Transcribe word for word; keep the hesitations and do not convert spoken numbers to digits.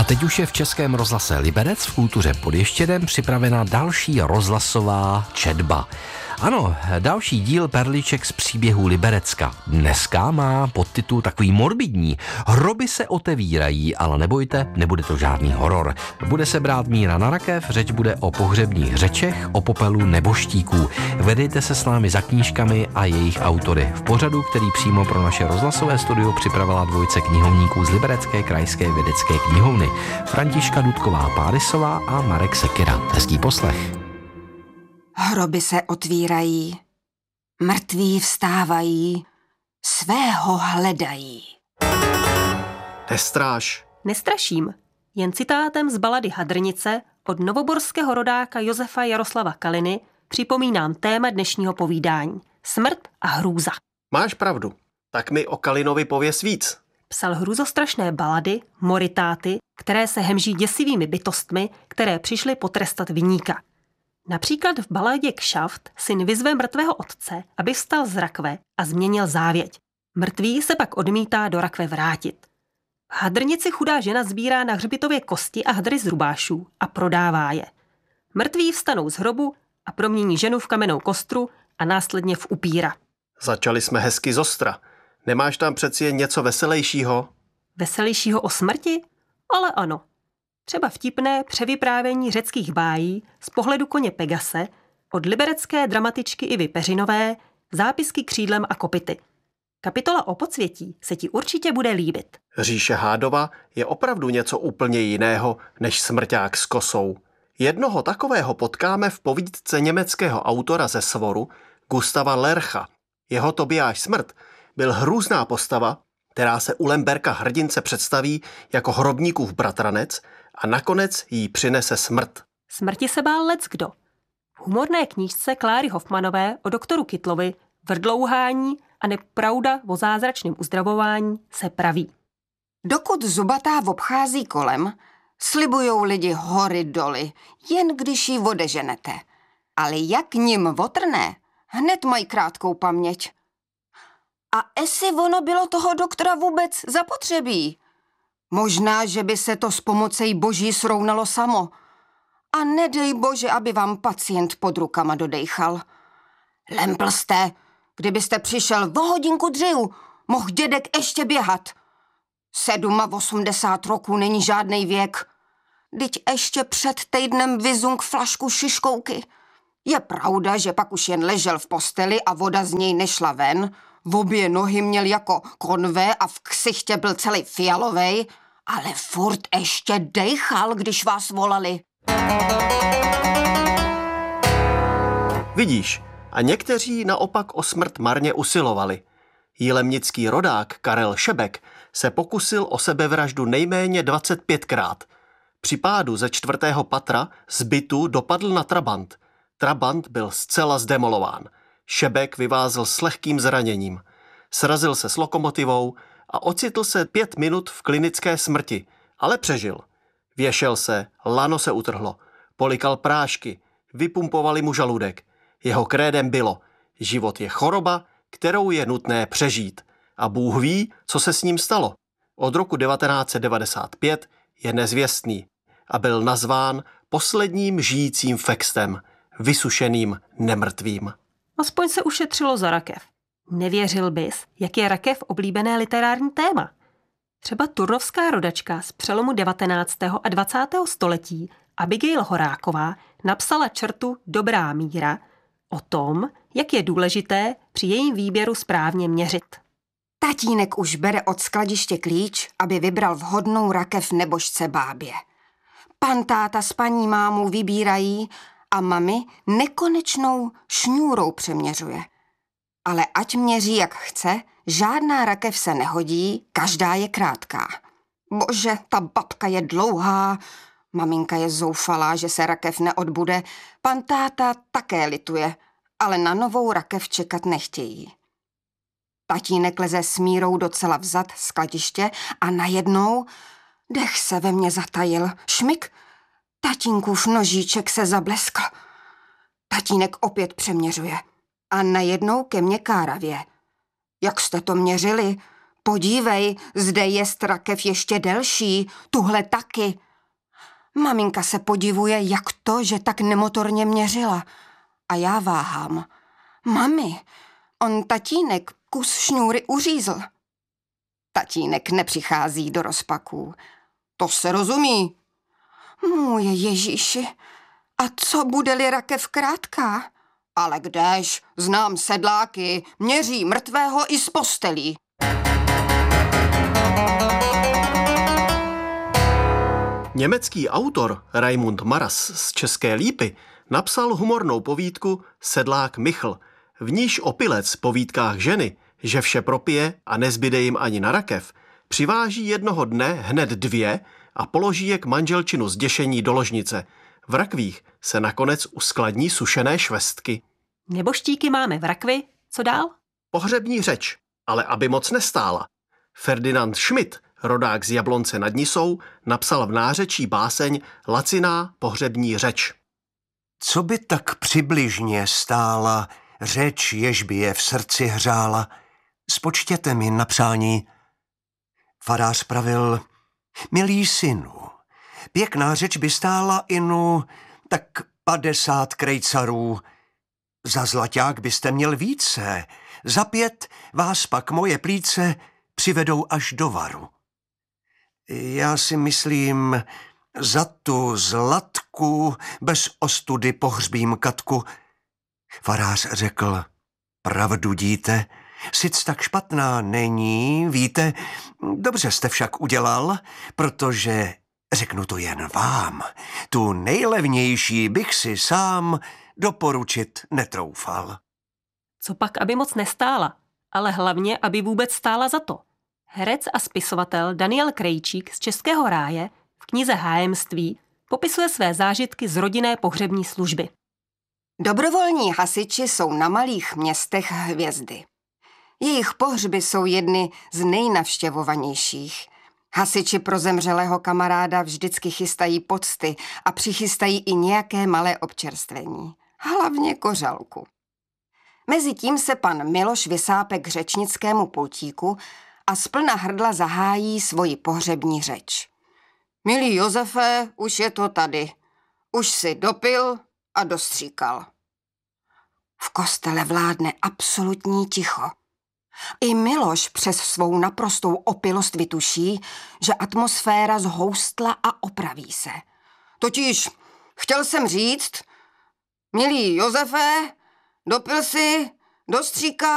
A teď už je v Českém rozhlase Liberec v Kultuře pod Ještědem připravena další rozhlasová četba. Ano, další díl Perliček z příběhů Liberecka. Dneska má podtitul takový morbidní. Hroby se otevírají, ale nebojte, nebude to žádný horor. Bude se brát míra na rakev, řeč bude o pohřebních řečech, o popelu neboštíků. Vedejte se s námi za knížkami a jejich autory. V pořadu, který přímo pro naše rozhlasové studio připravila dvojice knihovníků z Liberecké krajské vědecké knihovny. Františka Dudková-Párisová a Marek Sekyra. Hezký poslech. Hroby se otvírají, mrtví vstávají, svého hledají. Nestráš. Nestraším, jen citátem z balady Hadrnice od novoborského rodáka Josefa Jaroslava Kaliny připomínám téma dnešního povídání. Smrt a hrůza. Máš pravdu, tak mi o Kalinovi pověz víc. Psal hrůzostrašné balady, moritáty, které se hemží děsivými bytostmi, které přišly potrestat viníka. Například v baladě Kšaft syn vyzve mrtvého otce, aby vstal z rakve a změnil závěť. Mrtvý se pak odmítá do rakve vrátit. V Hadrnici chudá žena sbírá na hřbitově kosti a hadry z rubášů a prodává je. Mrtví vstanou z hrobu a promění ženu v kamennou kostru a následně v upíra. Začali jsme hezky zostra. Nemáš tam přeci jen něco veselějšího? Veselějšího o smrti? Ale ano. Třeba vtipné převyprávění řeckých bájí z pohledu koně Pegase od liberecké dramatičky Ivy Peřinové, zápisky křídlem a kopyty. Kapitola o podsvětí se ti určitě bude líbit. Říše Hádova je opravdu něco úplně jiného než smrťák s kosou. Jednoho takového potkáme v povídce německého autora ze Svoru Gustava Lercha. Jeho Tobiáš Smrt byl hrůzná postava, která se u Lemberka hrdince představí jako hrobníkův bratranec a nakonec jí přinese smrt. Smrti se bál leckdo. V humorné knížce Kláry Hofmanové o doktoru Kytlovi Vrdlouhání a nepravda o zázračném uzdravování se praví. Dokud zubatá obchází kolem, slibujou lidi hory doly, jen když ji odeženete. Ale jak ním votrne, hned mají krátkou paměť. A jestli ono bylo toho doktora vůbec zapotřebí? Možná, že by se to s pomocí boží srovnalo samo. A nedej bože, aby vám pacient pod rukama dodejchal. Lempl jste, kdybyste přišel o hodinku dřív, mohl dědek ještě běhat. Sedm a osmdesát roků není žádnej věk. Vždyť ještě před týdnem vyzunk flašku šiškouky. Je pravda, že pak už jen ležel v posteli a voda z něj nešla ven. V obě nohy měl jako konve a v ksichtě byl celý fialovej, ale furt ještě dejchal, když vás volali. Vidíš, a někteří naopak o smrt marně usilovali. Jilemnický rodák Karel Šebek se pokusil o sebevraždu nejméně dvacet pětkrát. Při pádu ze čtvrtého patra z bytu dopadl na trabant. Trabant byl zcela zdemolován. Šebek vyvázl s lehkým zraněním. Srazil se s lokomotivou a ocitl se pět minut v klinické smrti, ale přežil. Věšel se, lano se utrhlo, polikal prášky, vypumpovali mu žaludek. Jeho krédem bylo, život je choroba, kterou je nutné přežít. A Bůh ví, co se s ním stalo. Od roku devatenáct set devadesát pět je nezvěstný a byl nazván posledním žijícím fextem, vysušeným nemrtvým. Aspoň se ušetřilo za rakev. Nevěřil bys, jak je rakev oblíbené literární téma. Třeba turnovská rodačka z přelomu devatenáctého a dvacátého století Abigail Horáková napsala črtu Dobrá míra o tom, jak je důležité při jejím výběru správně měřit. Tatínek už bere od skladiště klíč, aby vybral vhodnou rakev nebožce bábě. Pan táta s paní mámou vybírají a mami nekonečnou šňůrou přeměřuje. Ale ať měří jak chce, žádná rakev se nehodí, každá je krátká. Bože, ta babka je dlouhá, maminka je zoufalá, že se rakev neodbude, pan táta také lituje, ale na novou rakev čekat nechtějí. Tatínek leze s Mírou docela vzad skladiště a najednou dech se ve mně zatajil. Šmik, tatínkův nožíček se zableskl. Tatínek opět přeměřuje a najednou ke mně káravě. Jak jste to měřili? Podívej, zde je rakev ještě delší, tuhle taky. Maminka se podivuje, jak to, že tak nemotorně měřila. A já váhám. Mami, on tatínek kus šňůry uřízl. Tatínek nepřichází do rozpaků. To se rozumí. Můj Ježíši, a co bude-li rakev krátká? Ale kdež, znám sedláky, měří mrtvého i z postelí. Německý autor Raimund Maras z České Lípy napsal humornou povídku Sedlák Michl, v níž opilec po výtkách ženy, že vše propije a nezbyde jim ani na rakev, přiváží jednoho dne hned dvě a položí je k manželčinu zděšení do ložnice. V rakvích se nakonec uskladní sušené švestky. Neboštíky máme v rakvi, co dál? Pohřební řeč, ale aby moc nestála. Ferdinand Schmidt, rodák z Jablonce nad Nisou, napsal v nářečí báseň Laciná pohřební řeč. Co by tak přibližně stála řeč, jež by je v srdci hřála? Spočtěte mi na přání. Farář pravil, milý synu, pěkná řeč by stála inu tak padesát krejcarů. Za zlaťák byste měl více, za pět vás pak moje plíce přivedou až do varu. Já si myslím, za tu zlatku bez ostudy pohřbím Katku. Farář řekl, pravdu díte, sic tak špatná není, víte, dobře jste však udělal, protože, řeknu to jen vám, tu nejlevnější bych si sám doporučit netroufal. Co pak, aby moc nestála, ale hlavně, aby vůbec stála za to. Herec a spisovatel Daniel Krejčík z Českého ráje v knize Hájemství popisuje své zážitky z rodinné pohřební služby. Dobrovolní hasiči jsou na malých městech hvězdy. Jejich pohřby jsou jedny z nejnavštěvovanějších. Hasiči pro zemřelého kamaráda vždycky chystají pocty a přichystají i nějaké malé občerstvení. Hlavně kořalku. Mezitím se pan Miloš vysápe k řečnickému pultíku a splna hrdla zahájí svoji pohřební řeč. Milý Josefe, už je to tady. Už si dopil a dostříkal. V kostele vládne absolutní ticho. I Miloš přes svou naprostou opilost vytuší, že atmosféra zhoustla a opraví se. Totiž chtěl jsem říct, milý Josefe, dopil si, dostříkal